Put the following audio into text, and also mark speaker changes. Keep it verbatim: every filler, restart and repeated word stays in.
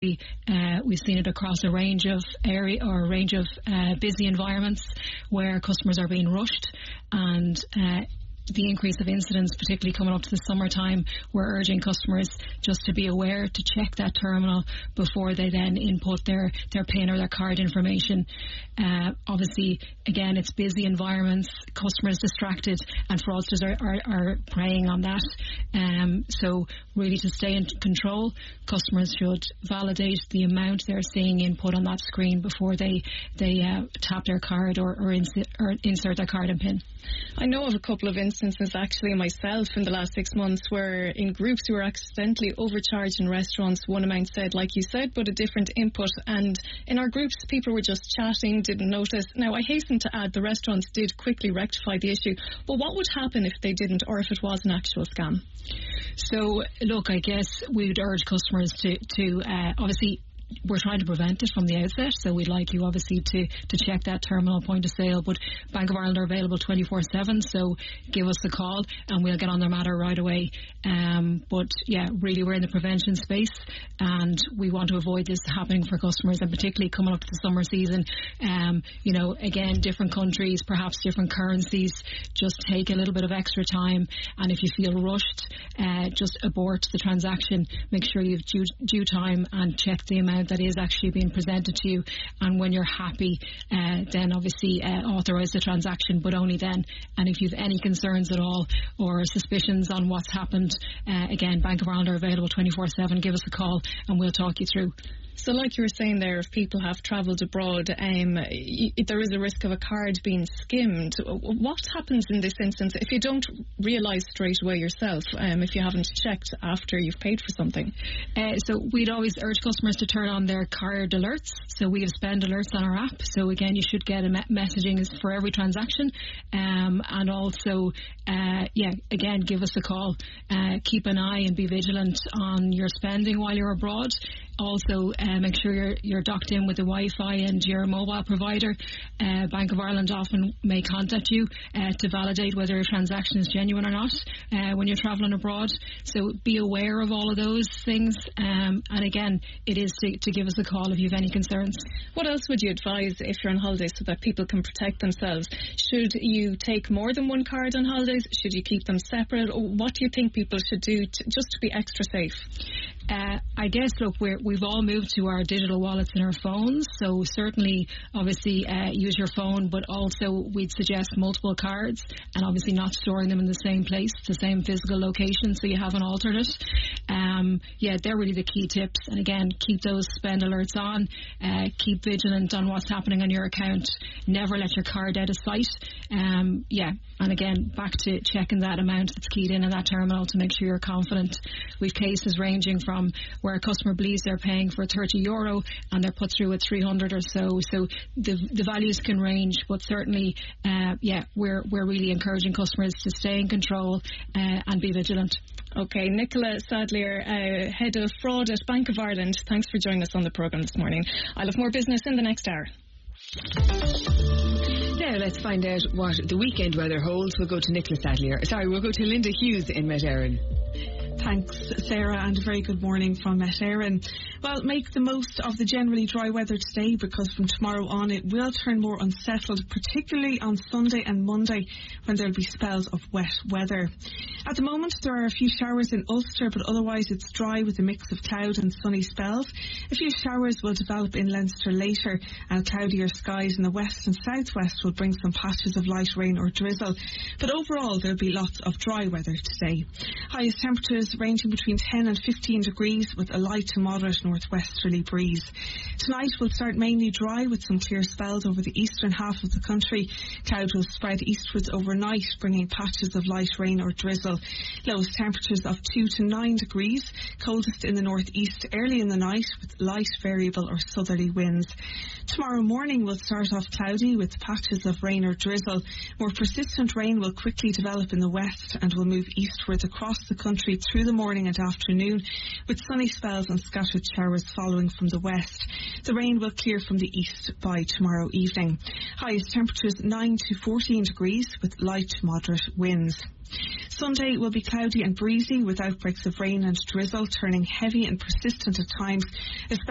Speaker 1: Uh, we've seen it across a range of area or a range of uh, busy environments where customers are being rushed, and uh, the increase of incidents, particularly coming up to the summertime, we're urging customers just to be aware to check that terminal before they then input their, their PIN or their card information. Uh, obviously, again, it's busy environments, customers distracted, and fraudsters are, are, are preying on that. Um, so really to stay in control, customers should validate the amount they're seeing input on that screen before they, they uh, tap their card or, or, insi- or insert their card and PIN.
Speaker 2: I know of a couple of instances actually myself in the last six months where in groups who were accidentally overcharged in restaurants, one amount said, like you said, but a different input, and in our groups people were just chatting, didn't notice. Now I hasten to add the restaurants did quickly rectify the issue, but what would happen if they didn't, or if it was an actual scam?
Speaker 1: So look, I guess we would urge customers to, to uh, obviously we're trying to prevent it from the outset, so we'd like you obviously to, to check that terminal point of sale, but Bank of Ireland are available twenty-four seven, so give us a call and we'll get on their matter right away. Um, but yeah, really we're in the prevention space and we want to avoid this happening for customers, and particularly coming up to the summer season. Um, you know, again, different countries, perhaps different currencies, just take a little bit of extra time, and if you feel rushed, uh, just abort the transaction. Make sure you have due, due time and check the amount that is actually being presented to you, and when you're happy, uh, then obviously uh, authorise the transaction, but only then. And if you have any concerns at all or suspicions on what's happened, uh, again, Bank of Ireland are available twenty-four seven. Give us a call and we'll talk you through.
Speaker 2: So like you were saying there, if people have travelled abroad, um, y- there is a risk of a card being skimmed. What happens in this instance if you don't realise straight away yourself, um, if you haven't checked after you've paid for something?
Speaker 1: Uh, so we'd always urge customers to turn on their card alerts. So we have spend alerts on our app. So again, you should get a me- messaging for every transaction. Um, and also, uh, yeah, again, give us a call. Uh, keep an eye and be vigilant on your spending while you're abroad. Also, uh, make sure you're, you're docked in with the Wi-Fi and your mobile provider. Uh, Bank of Ireland often may contact you uh, to validate whether a transaction is genuine or not uh, when you're travelling abroad. So be aware of all of those things. Um, and again, it is to, to give us a call if you have any concerns.
Speaker 2: What else would you advise if you're on holiday so that people can protect themselves? Should you take more than one card on holidays? Should you keep them separate? Or what do you think people should do to, just to be extra safe?
Speaker 1: Uh, I guess, look, we're, we've all moved to our digital wallets in our phones, so certainly, obviously, uh, use your phone, but also we'd suggest multiple cards and obviously not storing them in the same place, the same physical location, so you haven't altered it. Um, yeah, they're really the key tips. And again, keep those spend alerts on, uh, keep vigilant on what's happening on your account, never let your card out of sight. Um, yeah, and again, back to checking that amount that's keyed in in that terminal to make sure you're confident. We've cases ranging from From where a customer believes they're paying for thirty euro and they're put through at three hundred or so. So the the values can range, but certainly, uh, yeah, we're we're really encouraging customers to stay in control uh, and be vigilant.
Speaker 2: Okay, Nicola Sadlier, uh, Head of Fraud at Bank of Ireland, thanks for joining us on the programme this morning. I'll have more business in the next hour.
Speaker 3: Now let's find out what the weekend weather holds. We'll go to Nicola Sadlier. Sorry, we'll go to Linda Hughes in Met Éireann.
Speaker 4: Thanks, Sarah, and a very good morning from Met Éireann. Well, make the most of the generally dry weather today, because from tomorrow on it will turn more unsettled, particularly on Sunday and Monday when there'll be spells of wet weather. At the moment there are a few showers in Ulster, but otherwise it's dry with a mix of cloud and sunny spells. A few showers will develop in Leinster later, and cloudier skies in the west and southwest will bring some patches of light rain or drizzle. But overall there'll be lots of dry weather today. Highest temperatures ranging between ten and fifteen degrees with a light to moderate northwesterly breeze. Tonight will start mainly dry with some clear spells over the eastern half of the country. Cloud will spread eastwards overnight, bringing patches of light rain or drizzle. Lowest temperatures of two to nine degrees, coldest in the northeast early in the night with light variable or southerly winds. Tomorrow morning will start off cloudy with patches of rain or drizzle. More persistent rain will quickly develop in the west and will move eastwards across the country through the morning and afternoon, with sunny spells and scattered showers following from the west. The rain will clear from the east by tomorrow evening. Highest temperatures nine to fourteen degrees with light to moderate winds. Sunday will be cloudy and breezy with outbreaks of rain and drizzle turning heavy and persistent at times, especially